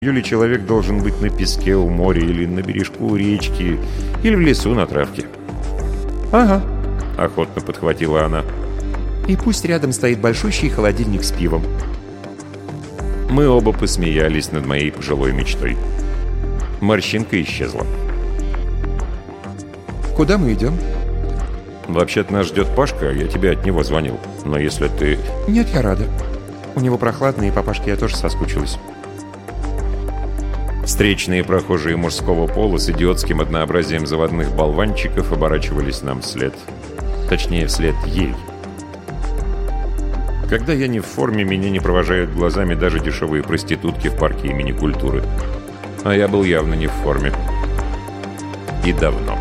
Юли человек должен быть на песке у моря или на бережку у речки, или в лесу на травке. «Ага», — охотно подхватила она. «И пусть рядом стоит большущий холодильник с пивом». Мы оба посмеялись над моей пожилой мечтой. Морщинка исчезла. «Куда мы идем?» «Вообще-то нас ждет Пашка, я тебе от него звонил. Но если ты...» «Нет, я рада. У него прохладно, и по Пашке я тоже соскучилась». Встречные прохожие мужского пола с идиотским однообразием заводных болванчиков оборачивались нам вслед. Точнее, вслед ей. Когда я не в форме, меня не провожают глазами даже дешевые проститутки в парке имени Культуры. А я был явно не в форме. И давно.